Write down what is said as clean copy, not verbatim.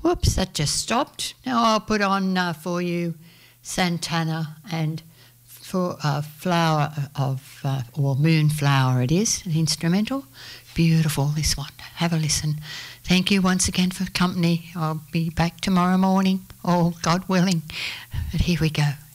Whoops, that just stopped. Now I'll put on for you Santana and for Flower of, or Moonflower it is, an instrumental. Beautiful, this one. Have a listen. Thank you once again for company. I'll be back tomorrow morning, all God willing. But here we go.